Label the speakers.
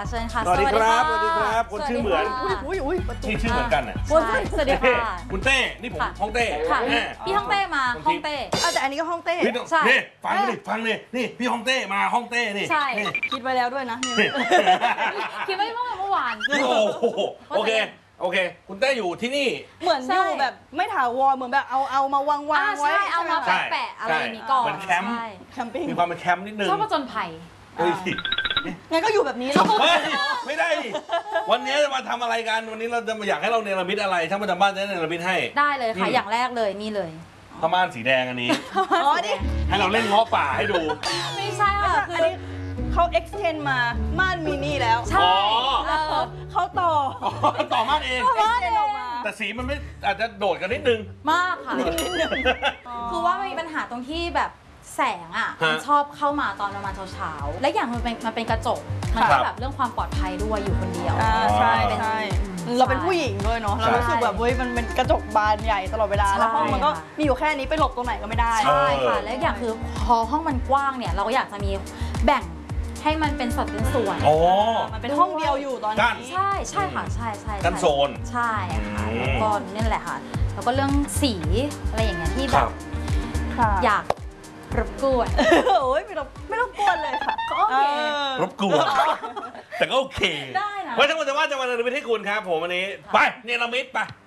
Speaker 1: เชิญค่ะ
Speaker 2: สวัสดีครับสวัสดีครับคนชื่อเหมือน
Speaker 3: อุ้ย
Speaker 2: ที่ชื่อเหมือนกันอ่ะ
Speaker 1: สวัสดีค่ะ
Speaker 2: คุณเต้นี่ผมฮ่องเต้
Speaker 1: ค่ะพี่ฮ่องเต้มาฮ่องเต้
Speaker 3: แต่อันนี้ก็ฮ่องเต้
Speaker 1: ใช่
Speaker 2: นี่ฟังดินี่พี่ฮ่องเต้มาฮ่องเต้นี่
Speaker 1: ใช่
Speaker 3: คิดไว้แล้วด้วยนะ
Speaker 1: คิดไว้เมื่อวาน
Speaker 2: โอ้โหโอเคคุณเต้อยู่ที่นี่
Speaker 3: เหมือนอยู่แบบไม่ถาวรเหมือนแบบเอามาวางไว้
Speaker 1: ใช่เอามาแปะอะไรนี้ก่อน
Speaker 2: เหมือนแคมป์
Speaker 3: แคมปิ้ง
Speaker 2: มีความเป็นแคมป์นิดนึง
Speaker 1: ชอบผจญภัย
Speaker 2: เฮ้ย
Speaker 3: งั้นก็อยู่แบบนี้แล้ว
Speaker 2: เฮ้ยไม่ได้ดิวันนี้จะมาทำอะไรกันวันนี้เราจะมาอยากให้เราเนรมิตอะไรช่างประจำบ้านจะได้เนรมิตให้
Speaker 1: ได้เลยค่ะอย่างแรกเลยนี่เลย
Speaker 2: ผ้าม่านสีแดงอันนี้
Speaker 3: อ๋อนี่
Speaker 2: ให้เราเล่นเงาะป่าให้ดู
Speaker 1: ไม่ใช่ค่ะ
Speaker 3: อันนี้เขา extend มาม่านมินิแล้ว
Speaker 1: ใช่
Speaker 3: เขาต่อ
Speaker 2: ต่อม่านเอง
Speaker 3: extend ออกมา
Speaker 2: แต่สีมันไม่อาจจะโดดกันนิดนึง
Speaker 1: มากค่ะ คือว่ามันมีปัญหาตรงที่แบบแสงอ่ะ
Speaker 2: ฮะ
Speaker 1: มันชอบเข้ามาตอนประมาณเช้าๆและอย่างมันเป็นกระจกมัน
Speaker 2: ครั
Speaker 1: ก็
Speaker 2: บ
Speaker 1: แบบเรื่องความปลอดภัยด้วยอยู่คนเดียว
Speaker 3: ใช่เราเป็นผู้หญิงด้วยเนาะเรารู้สึกแบบเฮ้ยมันเป็นกระจกบานใหญ่ตลอดเวลาแล้วห้องมันก็มีอยู่แค่นี้ไปหลบตรงไหนก็ไม่ได้
Speaker 1: ใช่ค่ะและอย่างคือพอห้องมันกว้างเนี่ยเราก็อยากจะมีแบ่งให้มันเป็นสัดเป็นส่วน
Speaker 2: โอ้
Speaker 3: มันเป็นห้องเดียวอยู่ตอน
Speaker 2: กั้น
Speaker 3: นี้
Speaker 1: ใช่ค่ะใช่
Speaker 2: กันโซน
Speaker 1: ใช่ค่ะ
Speaker 2: อืม
Speaker 1: แล้วก็นี่แหละค่ะแล้วก็เรื่องสีอะไรอย่างเงี้ยที่แบบ
Speaker 3: ค่ะ
Speaker 1: อยากรบกวน
Speaker 3: โอ้ยไม่ต้องกวนเลยค่ะ
Speaker 1: ก็โอเค
Speaker 2: รบกวนแต่ก็โอเค
Speaker 1: ได้นะ
Speaker 2: เพราะฉะนั้นจะว่าจะมาเนรมิตให้คุณครับผมวันนี้ไปเนรมิตไป